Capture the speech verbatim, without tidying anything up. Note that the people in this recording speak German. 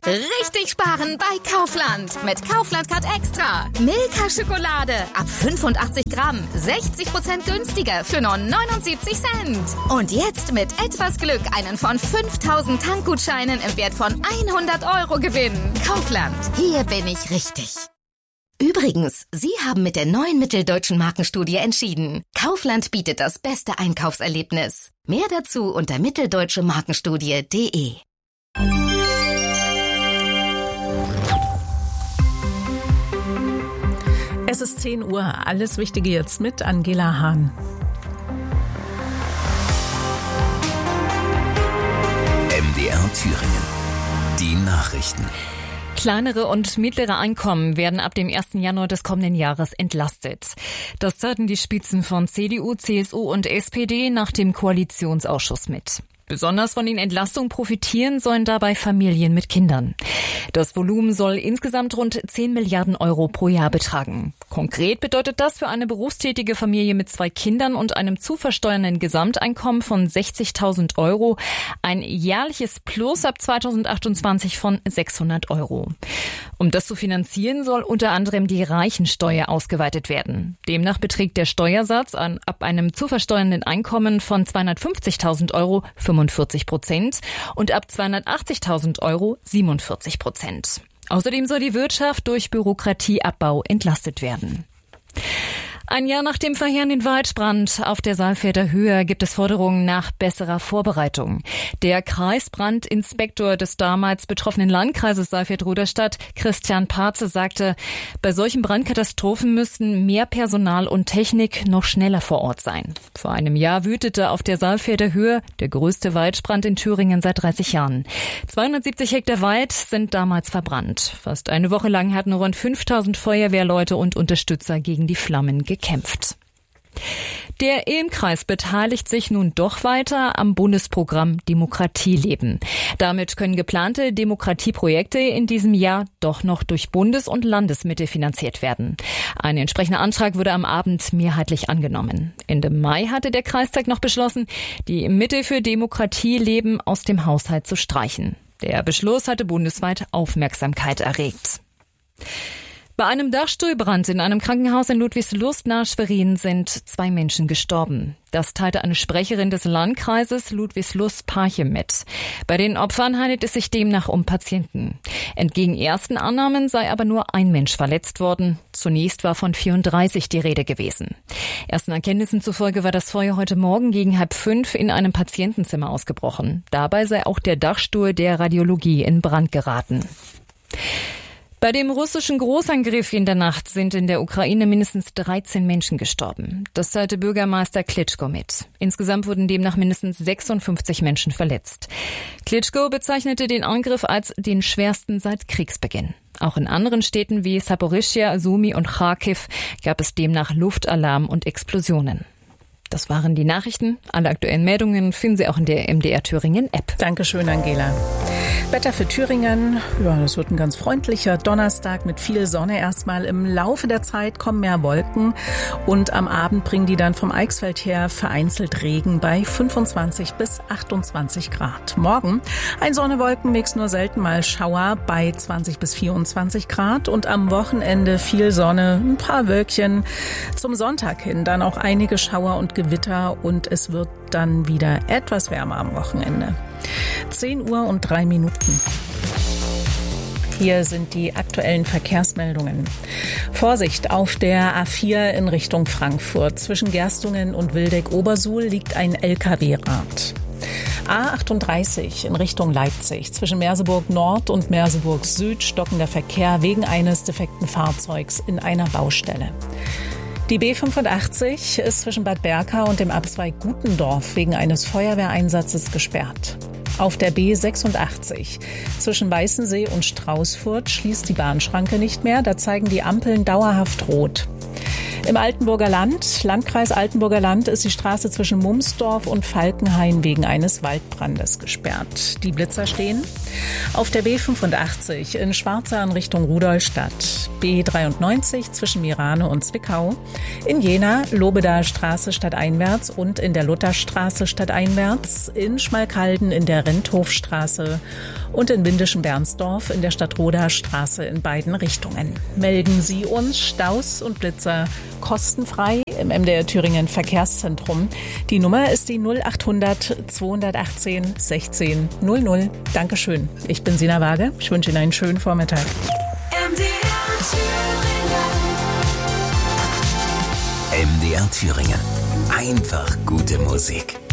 Richtig sparen bei Kaufland. Mit Kaufland Card Extra. Milka Schokolade ab fünfundachtzig Gramm. sechzig Prozent günstiger für nur neunundsiebzig Cent. Und jetzt mit etwas Glück einen von fünftausend Tankgutscheinen im Wert von hundert Euro gewinnen. Kaufland. Hier bin ich richtig. Übrigens, Sie haben mit der neuen Mitteldeutschen Markenstudie entschieden. Kaufland bietet das beste Einkaufserlebnis. Mehr dazu unter mitteldeutsche markenstudie punkt de. Es ist zehn Uhr. Alles Wichtige jetzt mit Angela Hahn. M D R Thüringen. Die Nachrichten. Kleinere und mittlere Einkommen werden ab dem ersten Januar des kommenden Jahres entlastet. Das teilten die Spitzen von C D U, C S U und S P D nach dem Koalitionsausschuss mit. Besonders von den Entlastungen profitieren sollen dabei Familien mit Kindern. Das Volumen soll insgesamt rund zehn Milliarden Euro pro Jahr betragen. Konkret bedeutet das für eine berufstätige Familie mit zwei Kindern und einem zu versteuernden Gesamteinkommen von sechzigtausend Euro ein jährliches Plus ab zweitausendachtundzwanzig von sechshundert Euro. Um das zu finanzieren, soll unter anderem die Reichensteuer ausgeweitet werden. Demnach beträgt der Steuersatz an, ab einem zu versteuernden Einkommen von zweihundertfünfzigtausend Euro fünfundvierzig Prozent und ab zweihundertachtzigtausend Euro siebenundvierzig Prozent. Außerdem soll die Wirtschaft durch Bürokratieabbau entlastet werden. Ein Jahr nach dem verheerenden Waldbrand auf der Saalfelder Höhe gibt es Forderungen nach besserer Vorbereitung. Der Kreisbrandinspektor des damals betroffenen Landkreises Saalfeld-Ruderstadt, Christian Parze, sagte, bei solchen Brandkatastrophen müssten mehr Personal und Technik noch schneller vor Ort sein. Vor einem Jahr wütete auf der Saalfelder Höhe der größte Waldbrand in Thüringen seit dreißig Jahren. zweihundertsiebzig Hektar Wald sind damals verbrannt. Fast eine Woche lang hatten rund fünftausend Feuerwehrleute und Unterstützer gegen die Flammen gekämpft. Gekämpft. Der Ilm-Kreis beteiligt sich nun doch weiter am Bundesprogramm Demokratie leben. Damit können geplante Demokratieprojekte in diesem Jahr doch noch durch Bundes- und Landesmittel finanziert werden. Ein entsprechender Antrag wurde am Abend mehrheitlich angenommen. Ende Mai hatte der Kreistag noch beschlossen, die Mittel für Demokratie leben aus dem Haushalt zu streichen. Der Beschluss hatte bundesweit Aufmerksamkeit erregt. Bei einem Dachstuhlbrand in einem Krankenhaus in Ludwigslust nahe Schwerin sind zwei Menschen gestorben. Das teilte eine Sprecherin des Landkreises Ludwigslust-Parchim mit. Bei den Opfern handelt es sich demnach um Patienten. Entgegen ersten Annahmen sei aber nur ein Mensch verletzt worden. Zunächst war von vierunddreißig die Rede gewesen. Ersten Erkenntnissen zufolge war das Feuer heute Morgen gegen halb fünf in einem Patientenzimmer ausgebrochen. Dabei sei auch der Dachstuhl der Radiologie in Brand geraten. Bei dem russischen Großangriff in der Nacht sind in der Ukraine mindestens dreizehn Menschen gestorben. Das teilte Bürgermeister Klitschko mit. Insgesamt wurden demnach mindestens sechsundfünfzig Menschen verletzt. Klitschko bezeichnete den Angriff als den schwersten seit Kriegsbeginn. Auch in anderen Städten wie Saporischschja, Sumy und Charkiw gab es demnach Luftalarm und Explosionen. Das waren die Nachrichten. Alle aktuellen Meldungen finden Sie auch in der M D R Thüringen App. Dankeschön, Angela. Wetter für Thüringen, ja, das wird ein ganz freundlicher Donnerstag mit viel Sonne erstmal. Im Laufe der Zeit kommen mehr Wolken und am Abend bringen die dann vom Eichsfeld her vereinzelt Regen bei fünfundzwanzig bis achtundzwanzig Grad. Morgen ein Sonne-Wolken-Mix, nur selten mal Schauer bei zwanzig bis vierundzwanzig Grad und am Wochenende viel Sonne, ein paar Wölkchen. Zum Sonntag hin dann auch einige Schauer und Gewitter und es wird dann wieder etwas wärmer am Wochenende. zehn Uhr und drei Minuten. Hier sind die aktuellen Verkehrsmeldungen. Vorsicht, auf der A vier in Richtung Frankfurt. Zwischen Gerstungen und Wildeck-Obersuhl liegt ein L K W-Rad. A achtunddreißig in Richtung Leipzig. Zwischen Merseburg Nord und Merseburg Süd stockender Verkehr wegen eines defekten Fahrzeugs in einer Baustelle. Die B fünfundachtzig ist zwischen Bad Berka und dem Abzweig Gutendorf wegen eines Feuerwehreinsatzes gesperrt. Auf der B sechsundachtzig zwischen Weißensee und Straußfurt schließt die Bahnschranke nicht mehr. Da zeigen die Ampeln dauerhaft rot. Im Altenburger Land, Landkreis Altenburger Land, ist die Straße zwischen Mumsdorf und Falkenhain wegen eines Waldbrandes gesperrt. Die Blitzer stehen auf der B fünfundachtzig in Schwarza in Richtung Rudolstadt, B dreiundneunzig zwischen Mirane und Zwickau, in Jena Lobedaer Straße stadteinwärts und in der Lutherstraße stadteinwärts, in Schmalkalden in der Renthofstraße und in Windischen-Bernsdorf in der Stadtroder Straße in beiden Richtungen. Melden Sie uns Staus und Blitzer kostenfrei im M D R Thüringen Verkehrszentrum. Die Nummer ist die null achthundert zweihundertachtzehn sechzehn null null. Dankeschön. Ich bin Sina Waage. Ich wünsche Ihnen einen schönen Vormittag. M D R Thüringen. M D R Thüringen. Einfach gute Musik.